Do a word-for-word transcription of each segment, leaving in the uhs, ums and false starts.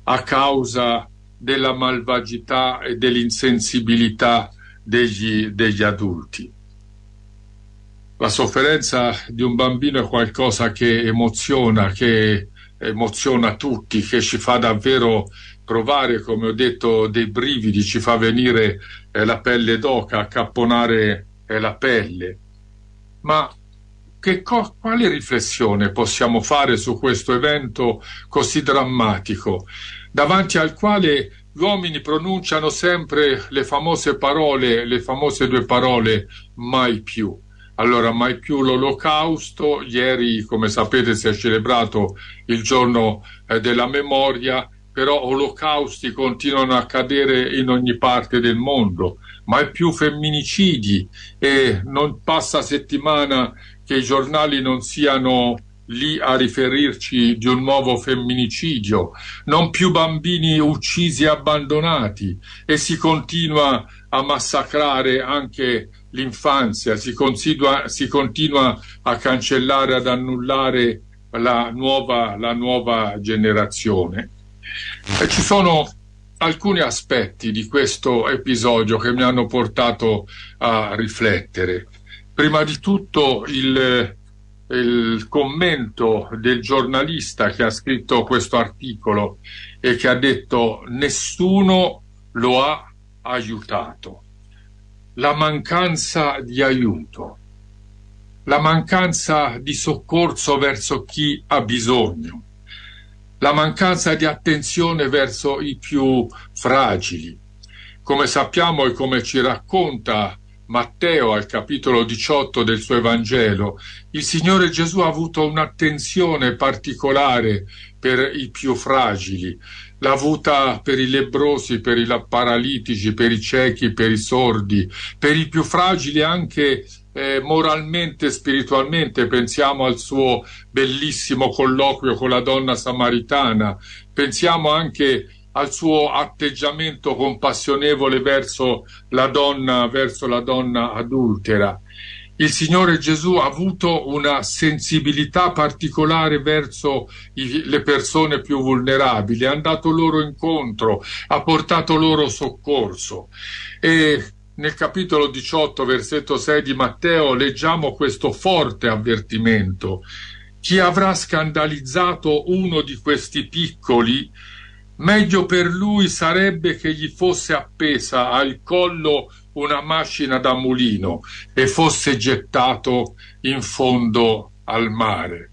a causa della malvagità e dell'insensibilità degli, degli adulti. La sofferenza di un bambino è qualcosa che emoziona, che emoziona tutti, che ci fa davvero provare, come ho detto, dei brividi, ci fa venire eh, la pelle d'oca, accapponare eh, la pelle. Ma che co- quale riflessione possiamo fare su questo evento così drammatico, davanti al quale gli uomini pronunciano sempre le famose parole, le famose due parole mai più? Allora, mai più l'Olocausto. Ieri, come sapete, si è celebrato il giorno eh, della memoria, però olocausti continuano a accadere in ogni parte del mondo. Mai più femminicidi, e non passa settimana che i giornali non siano lì a riferirci di un nuovo femminicidio. Non più bambini uccisi e abbandonati, e si continua a massacrare anche l'infanzia, si continua, si continua a cancellare, ad annullare la nuova, la nuova generazione. E ci sono alcuni aspetti di questo episodio che mi hanno portato a riflettere. Prima di tutto il, il commento del giornalista che ha scritto questo articolo e che ha detto: nessuno lo ha aiutato. La mancanza di aiuto, la mancanza di soccorso verso chi ha bisogno, la mancanza di attenzione verso i più fragili. Come sappiamo e come ci racconta Matteo al capitolo diciotto del suo Evangelo, il Signore Gesù ha avuto un'attenzione particolare per i più fragili. L'ha avuta per i lebbrosi, per i paralitici, per i ciechi, per i sordi, per i più fragili anche eh, moralmente e spiritualmente. Pensiamo al suo bellissimo colloquio con la donna samaritana, pensiamo anche al suo atteggiamento compassionevole verso la donna, verso la donna adultera. Il Signore Gesù ha avuto una sensibilità particolare verso i, le persone più vulnerabili, è andato loro incontro, ha portato loro soccorso. E nel capitolo diciotto, versetto sei di Matteo, leggiamo questo forte avvertimento: chi avrà scandalizzato uno di questi piccoli, meglio per lui sarebbe che gli fosse appesa al collo una macina da mulino e fosse gettato in fondo al mare.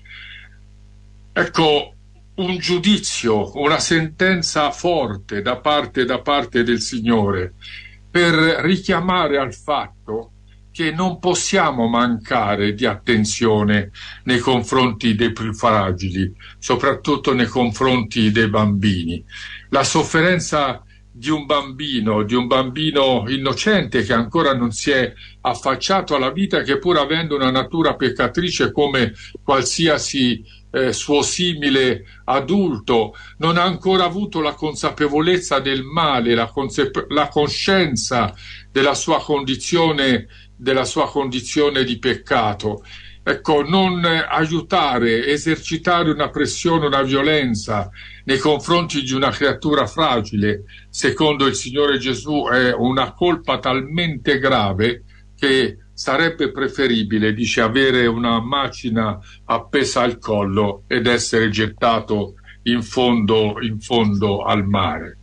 Ecco, un giudizio, una sentenza forte da parte, da parte del Signore, per richiamare al fatto che non possiamo mancare di attenzione nei confronti dei più fragili, soprattutto nei confronti dei bambini. La sofferenza di un bambino, di un bambino innocente che ancora non si è affacciato alla vita, che pur avendo una natura peccatrice come qualsiasi eh, suo simile adulto, non ha ancora avuto la consapevolezza del male, la, consap- la coscienza della sua condizione, della sua condizione di peccato. Ecco, non aiutare, esercitare una pressione, una violenza nei confronti di una creatura fragile, secondo il Signore Gesù, è una colpa talmente grave che sarebbe preferibile, dice, avere una macina appesa al collo ed essere gettato in fondo, in fondo al mare.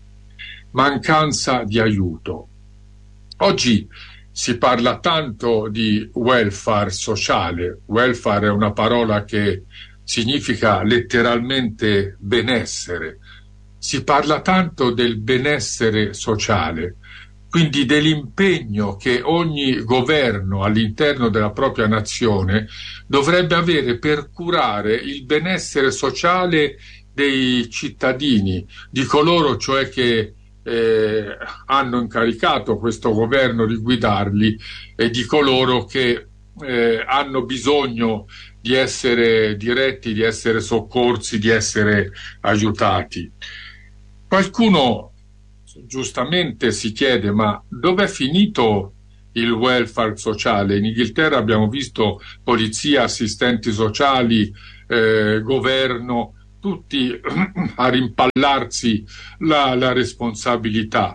Mancanza di aiuto. Oggi si parla tanto di welfare sociale. Welfare è una parola che significa letteralmente benessere. Si parla tanto del benessere sociale, quindi dell'impegno che ogni governo all'interno della propria nazione dovrebbe avere per curare il benessere sociale dei cittadini, di coloro cioè che Eh, hanno incaricato questo governo di guidarli, e di coloro che eh, hanno bisogno di essere diretti, di essere soccorsi, di essere aiutati. Qualcuno giustamente si chiede: ma dov'è finito il welfare sociale? In Inghilterra abbiamo visto polizia, assistenti sociali, eh, governo, tutti a rimpallarsi la, la responsabilità.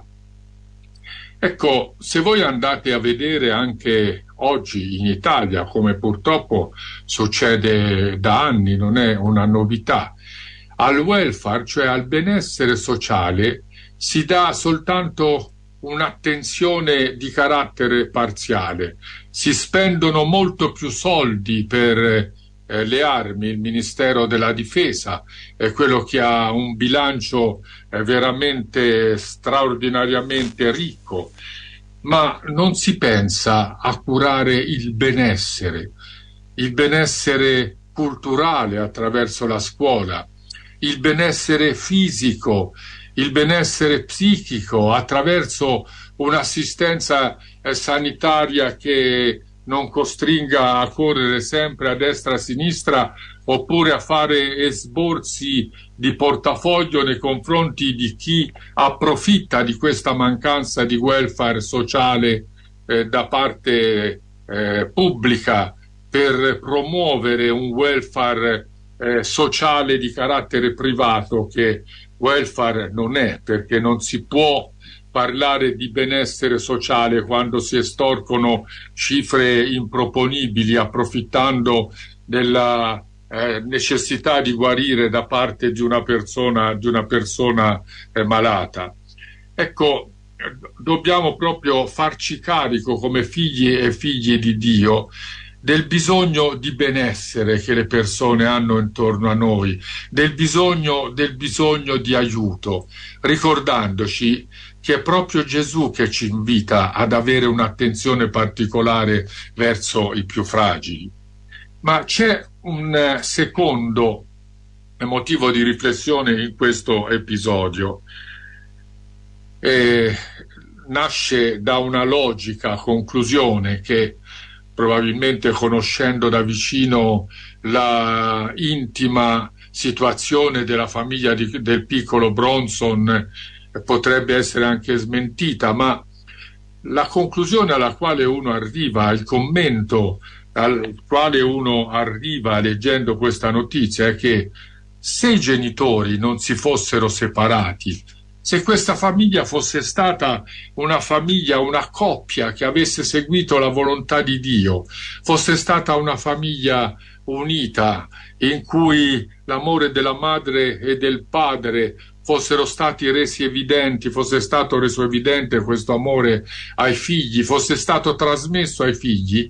Ecco, se voi andate a vedere anche oggi in Italia, come purtroppo succede da anni, non è una novità, al welfare, cioè al benessere sociale, si dà soltanto un'attenzione di carattere parziale. Si spendono molto più soldi per eh, le armi, il Ministero della Difesa è quello che ha un bilancio eh, veramente straordinariamente ricco, ma non si pensa a curare il benessere, il benessere culturale attraverso la scuola, il benessere fisico, il benessere psichico attraverso un'assistenza eh, sanitaria che non costringa a correre sempre a destra e a sinistra oppure a fare esborsi di portafoglio nei confronti di chi approfitta di questa mancanza di welfare sociale eh, da parte eh, pubblica per promuovere un welfare eh, sociale di carattere privato che welfare non è, perché non si può parlare di benessere sociale quando si estorcono cifre improponibili approfittando della eh, necessità di guarire da parte di una persona, di una persona eh, malata. Ecco, dobbiamo proprio farci carico come figli e figlie di Dio del bisogno di benessere che le persone hanno intorno a noi, del bisogno, del bisogno di aiuto, ricordandoci che è proprio Gesù che ci invita ad avere un'attenzione particolare verso i più fragili. Ma c'è un secondo motivo di riflessione in questo episodio. E nasce da una logica conclusione che, probabilmente conoscendo da vicino la intima situazione della famiglia di, del piccolo Bronson, potrebbe essere anche smentita, ma la conclusione alla quale uno arriva, il commento al quale uno arriva leggendo questa notizia è che se i genitori non si fossero separati, se questa famiglia fosse stata una famiglia, una coppia che avesse seguito la volontà di Dio, fosse stata una famiglia unita in cui l'amore della madre e del padre fossero stati resi evidenti, fosse stato reso evidente questo amore ai figli, fosse stato trasmesso ai figli,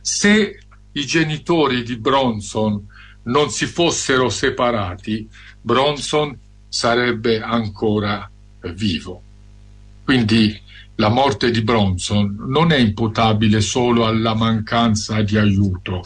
se i genitori di Bronson non si fossero separati, Bronson sarebbe ancora vivo. Quindi la morte di Bronson non è imputabile solo alla mancanza di aiuto,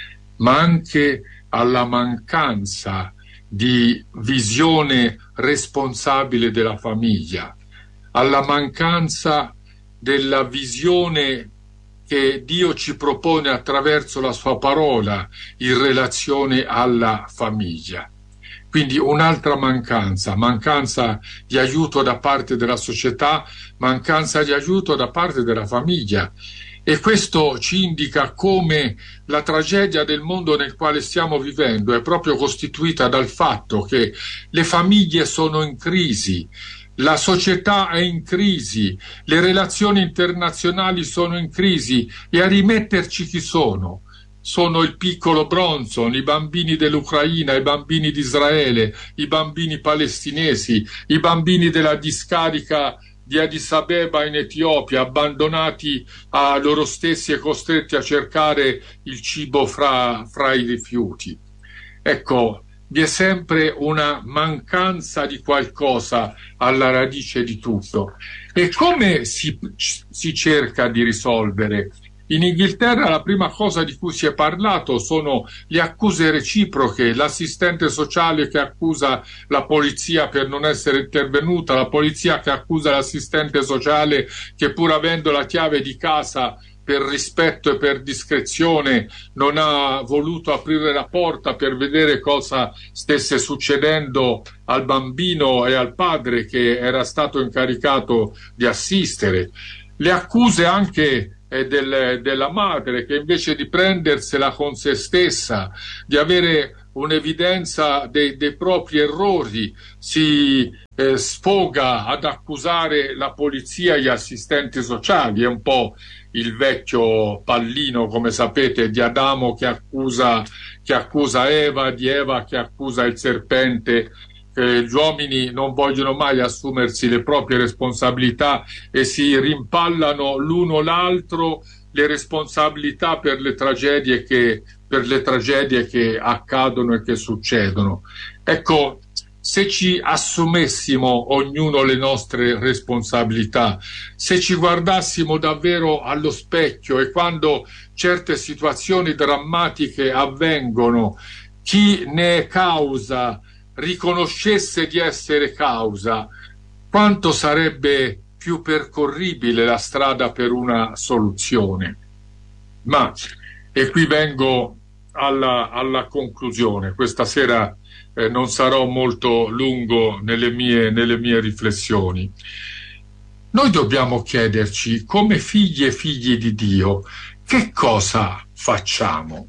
ma anche alla mancanza di visione responsabile della famiglia, alla mancanza della visione che Dio ci propone attraverso la sua parola in relazione alla famiglia. Quindi un'altra mancanza, mancanza di aiuto da parte della società, mancanza di aiuto da parte della famiglia. E questo ci indica come la tragedia del mondo nel quale stiamo vivendo è proprio costituita dal fatto che le famiglie sono in crisi, la società è in crisi, le relazioni internazionali sono in crisi e a rimetterci chi sono? Sono il piccolo Bronson, i bambini dell'Ucraina, i bambini di Israele, i bambini palestinesi, i bambini della discarica di Addis Abeba in Etiopia, abbandonati a loro stessi e costretti a cercare il cibo fra, fra i rifiuti. Ecco, vi è sempre una mancanza di qualcosa alla radice di tutto. E come si, si cerca di risolvere? In Inghilterra la prima cosa di cui si è parlato sono le accuse reciproche, l'assistente sociale che accusa la polizia per non essere intervenuta, la polizia che accusa l'assistente sociale che pur avendo la chiave di casa per rispetto e per discrezione non ha voluto aprire la porta per vedere cosa stesse succedendo al bambino e al padre che era stato incaricato di assistere. Le accuse anche Del, della madre che invece di prendersela con se stessa, di avere un'evidenza dei, dei propri errori, si eh, sfoga ad accusare la polizia e gli assistenti sociali. È un po' il vecchio pallino, come sapete, di Adamo che accusa, che accusa Eva, di Eva che accusa il serpente. Eh, gli uomini non vogliono mai assumersi le proprie responsabilità e si rimpallano l'uno l'altro le responsabilità per le tragedie che, per le tragedie che accadono e che succedono. Ecco, se ci assumessimo ognuno le nostre responsabilità, se ci guardassimo davvero allo specchio e quando certe situazioni drammatiche avvengono, chi ne è causa riconoscesse di essere causa, quanto sarebbe più percorribile la strada per una soluzione. Ma, e qui vengo alla, alla conclusione, questa sera eh, non sarò molto lungo nelle mie, nelle mie riflessioni. Noi dobbiamo chiederci, come figli e figli di Dio, che cosa facciamo?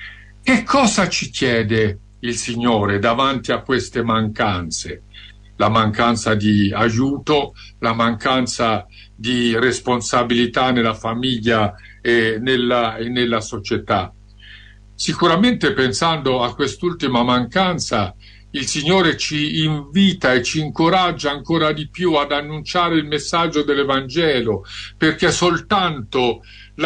Che cosa ci chiede il Signore davanti a queste mancanze? La mancanza di aiuto, la mancanza di responsabilità nella famiglia e nella, e nella società. Sicuramente, pensando a quest'ultima mancanza, il Signore ci invita e ci incoraggia ancora di più ad annunciare il messaggio dell'Evangelo, perché soltanto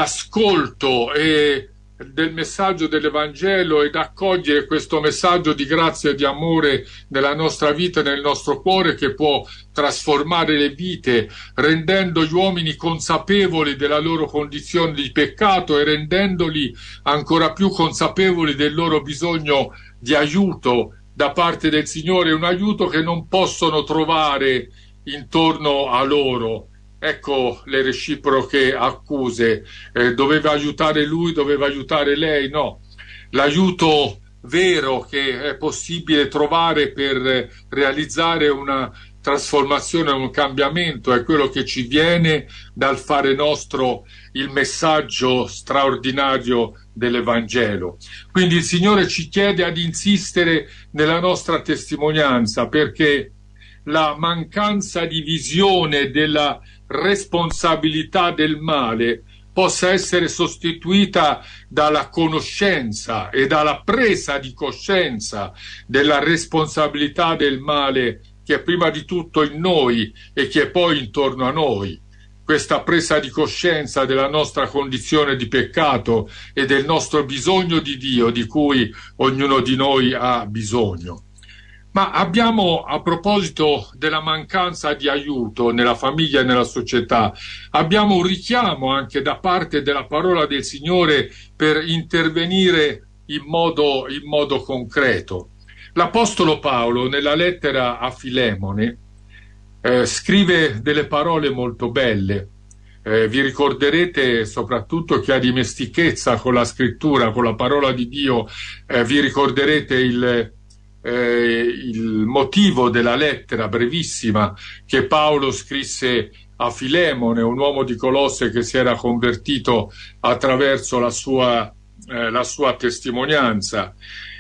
l'ascolto e del messaggio dell'Evangelo ed accogliere questo messaggio di grazia e di amore nella nostra vita e nel nostro cuore, che può trasformare le vite, rendendo gli uomini consapevoli della loro condizione di peccato e rendendoli ancora più consapevoli del loro bisogno di aiuto da parte del Signore, un aiuto che non possono trovare intorno a loro. Ecco le reciproche accuse, eh, doveva aiutare lui, doveva aiutare lei, no. L'aiuto vero che è possibile trovare per realizzare una trasformazione, un cambiamento, è quello che ci viene dal fare nostro il messaggio straordinario dell'Evangelo. Quindi il Signore ci chiede ad insistere nella nostra testimonianza, perché la mancanza di visione della responsabilità del male possa essere sostituita dalla conoscenza e dalla presa di coscienza della responsabilità del male che è prima di tutto in noi e che è poi intorno a noi. Questa presa di coscienza della nostra condizione di peccato e del nostro bisogno di Dio, di cui ognuno di noi ha bisogno. Ma abbiamo, a proposito della mancanza di aiuto nella famiglia e nella società, abbiamo un richiamo anche da parte della parola del Signore per intervenire in modo, in modo concreto. L'Apostolo Paolo, nella lettera a Filemone, eh, scrive delle parole molto belle. Eh, vi ricorderete, soprattutto chi ha dimestichezza con la scrittura, con la parola di Dio, eh, vi ricorderete il Eh, il motivo della lettera brevissima che Paolo scrisse a Filemone, un uomo di Colosse che si era convertito attraverso la sua, eh, la sua testimonianza.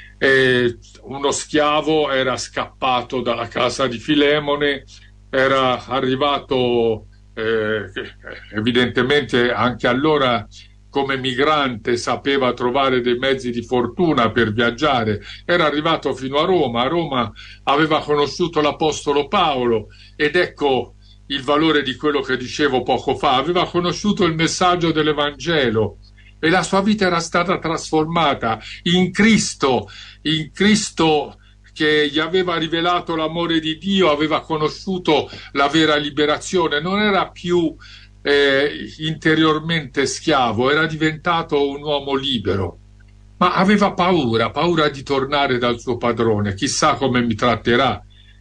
Eh, uno schiavo era scappato dalla casa di Filemone, era arrivato eh, evidentemente anche allora come migrante, sapeva trovare dei mezzi di fortuna per viaggiare, era arrivato fino a Roma, a Roma aveva conosciuto l'Apostolo Paolo, ed ecco il valore di quello che dicevo poco fa, aveva conosciuto il messaggio dell'Evangelo e la sua vita era stata trasformata in Cristo, in Cristo che gli aveva rivelato l'amore di Dio, aveva conosciuto la vera liberazione, non era più Eh, interiormente schiavo, era diventato un uomo libero, ma aveva paura, paura di tornare dal suo padrone, chissà come mi tratterà.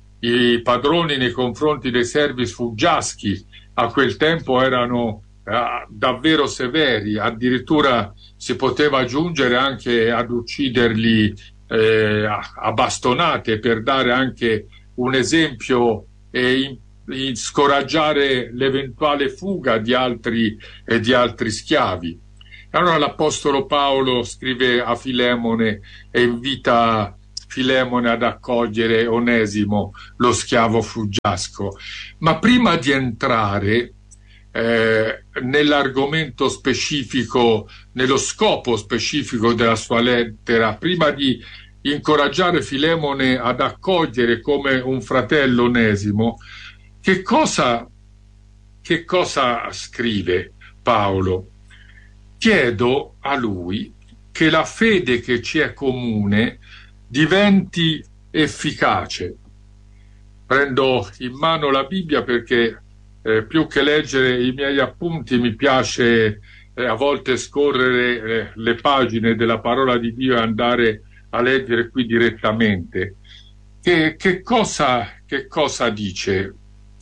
I padroni nei confronti dei servi sfuggiaschi a quel tempo erano eh, davvero severi, addirittura si poteva giungere anche ad ucciderli eh, a bastonate per dare anche un esempio e in di scoraggiare l'eventuale fuga di altri e di altri schiavi. Allora l'Apostolo Paolo scrive a Filemone e invita Filemone ad accogliere Onesimo, lo schiavo fuggiasco. Ma prima di entrare eh, nell'argomento specifico, nello scopo specifico della sua lettera, prima di incoraggiare Filemone ad accogliere come un fratello Onesimo, che cosa, che cosa scrive Paolo? Chiedo a lui che la fede che ci è comune diventi efficace. Prendo in mano la Bibbia perché eh, più che leggere i miei appunti mi piace eh, a volte scorrere eh, le pagine della parola di Dio e andare a leggere qui direttamente. Che, che, cosa, che cosa dice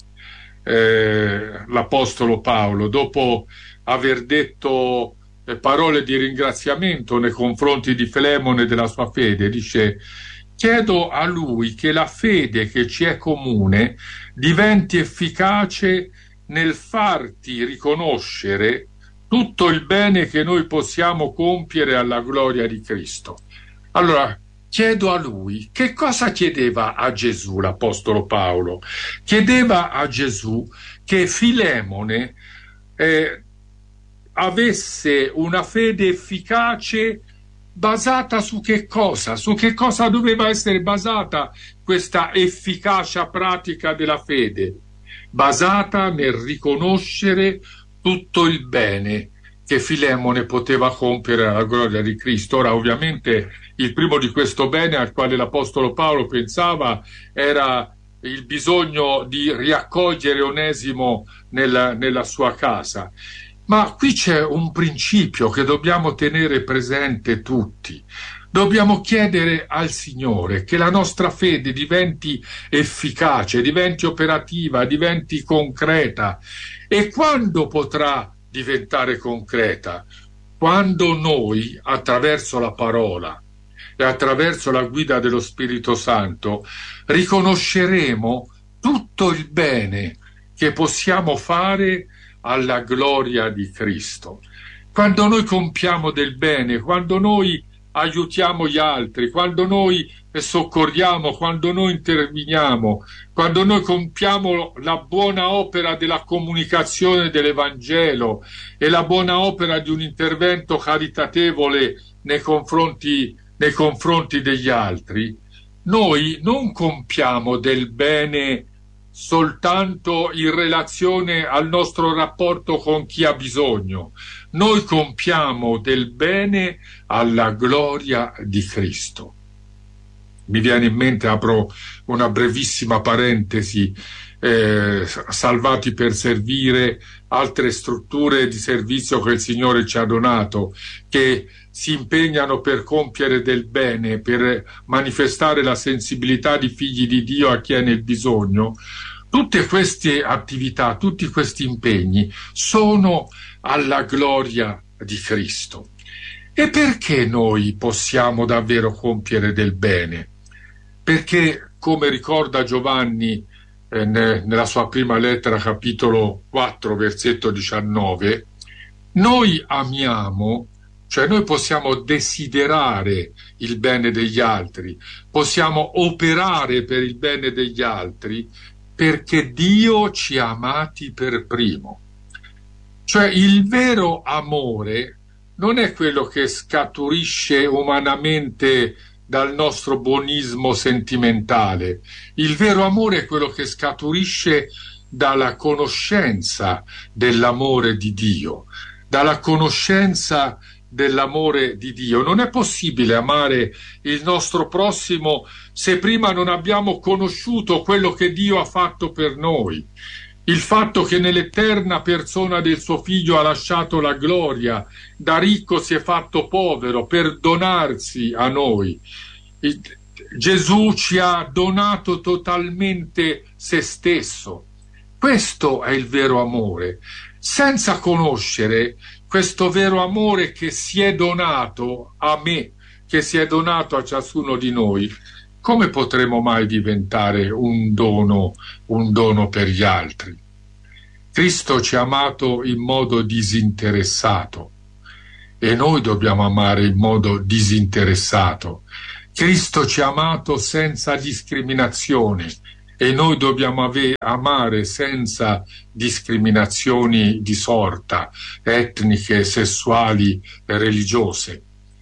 eh, l'Apostolo Paolo dopo aver detto parole di ringraziamento nei confronti di Filemone e della sua fede? Dice: chiedo a lui che la fede che ci è comune diventi efficace nel farti riconoscere tutto il bene che noi possiamo compiere alla gloria di Cristo. Allora, chiedo a lui. Che cosa chiedeva a Gesù l'Apostolo Paolo? Chiedeva a Gesù che Filemone eh, avesse una fede efficace basata su che cosa? Su che cosa doveva essere basata questa efficacia pratica della fede? Basata nel riconoscere tutto il bene che Filemone poteva compiere alla gloria di Cristo. Ora, ovviamente, il primo di questo bene al quale l'Apostolo Paolo pensava era il bisogno di riaccogliere Onesimo nella, nella sua casa. Ma qui c'è un principio che dobbiamo tenere presente tutti. Dobbiamo chiedere al Signore che la nostra fede diventi efficace, diventi operativa, diventi concreta. E quando potrà diventare concreta? Quando noi, attraverso la parola e attraverso la guida dello Spirito Santo, riconosceremo tutto il bene che possiamo fare alla gloria di Cristo. Quando noi compiamo del bene, quando noi aiutiamo gli altri, quando noi soccorriamo, quando noi interveniamo, quando noi compiamo la buona opera della comunicazione dell'Evangelo e la buona opera di un intervento caritatevole nei confronti, nei confronti degli altri, noi non compiamo del bene soltanto in relazione al nostro rapporto con chi ha bisogno. Noi compiamo del bene alla gloria di Cristo. Mi viene in mente, apro una brevissima parentesi, eh, Salvati per Servire, altre strutture di servizio che il Signore ci ha donato, che si impegnano per compiere del bene, per manifestare la sensibilità di figli di Dio a chi è nel bisogno. Tutte queste attività, tutti questi impegni sono alla gloria di Cristo. E perché noi possiamo davvero compiere del bene? Perché, come ricorda Giovanni eh, ne, nella sua prima lettera, capitolo quattro, versetto diciannove, noi amiamo, cioè noi possiamo desiderare il bene degli altri, possiamo operare per il bene degli altri, perché Dio ci ha amati per primo. Cioè il vero amore non è quello che scaturisce umanamente dal nostro buonismo sentimentale. Il vero amore è quello che scaturisce dalla conoscenza dell'amore di Dio, dalla conoscenza dell'amore di Dio. Non è possibile amare il nostro prossimo se prima non abbiamo conosciuto quello che Dio ha fatto per noi. Il fatto che nell'eterna persona del suo figlio ha lasciato la gloria, da ricco si è fatto povero per donarsi a noi. Gesù ci ha donato totalmente se stesso. Questo è il vero amore. Senza conoscere questo vero amore che si è donato a me, che si è donato a ciascuno di noi, come potremo mai diventare un dono, un dono per gli altri? Cristo ci ha amato in modo disinteressato e noi dobbiamo amare in modo disinteressato. Cristo ci ha amato senza discriminazione e noi dobbiamo ave- amare senza discriminazioni di sorta, etniche, sessuali e religiose.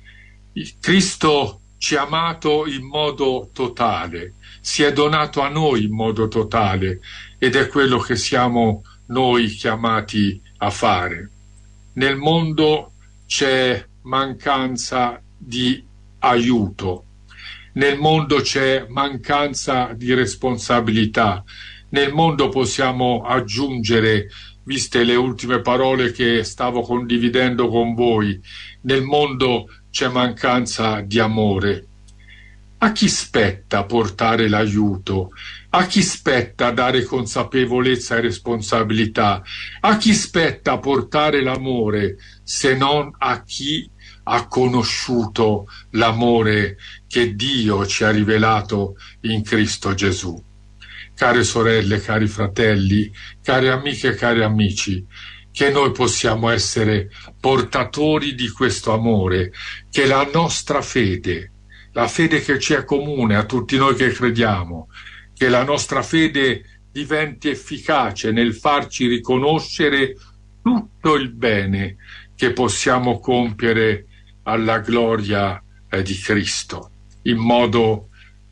Cristo ci ha amato in modo totale, si è donato a noi in modo totale ed è quello che siamo noi chiamati a fare. Nel mondo c'è mancanza di aiuto, nel mondo c'è mancanza di responsabilità, nel mondo possiamo aggiungere, viste le ultime parole che stavo condividendo con voi, nel mondo c'è mancanza di amore. A chi spetta portare l'aiuto? A chi spetta dare consapevolezza e responsabilità? A chi spetta portare l'amore se non a chi ha conosciuto l'amore che Dio ci ha rivelato in Cristo Gesù? Care sorelle, cari fratelli, care amiche e cari amici, che noi possiamo essere portatori di questo amore, che la nostra fede, la fede che ci è comune a tutti noi che crediamo, che la nostra fede diventi efficace nel farci riconoscere tutto il bene che possiamo compiere alla gloria eh, di Cristo, in modo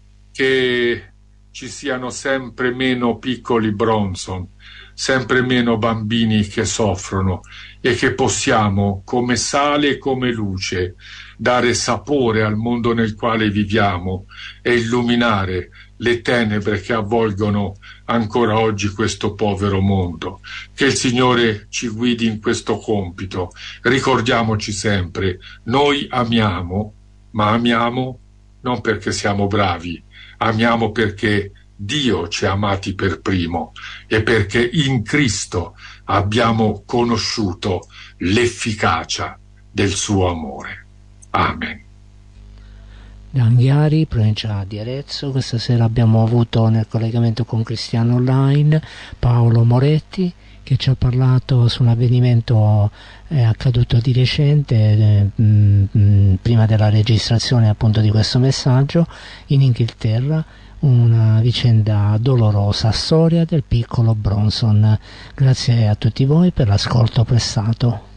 che ci siano sempre meno piccoli Bronson, sempre meno bambini che soffrono e che possiamo, come sale e come luce, dare sapore al mondo nel quale viviamo e illuminare le tenebre che avvolgono ancora oggi questo povero mondo. Che il Signore ci guidi in questo compito. Ricordiamoci sempre, noi amiamo, ma amiamo non perché siamo bravi, amiamo perché Dio ci ha amati per primo e perché in Cristo abbiamo conosciuto l'efficacia del suo amore. Amen. Da Anghiari, provincia di Arezzo, questa sera abbiamo avuto nel collegamento con Cristiano Online Paolo Moretti, che ci ha parlato su un avvenimento eh, accaduto di recente, eh, mh, prima della registrazione appunto di questo messaggio, in Inghilterra, una vicenda dolorosa, storia del piccolo Bronson. Grazie a tutti voi per l'ascolto prestato.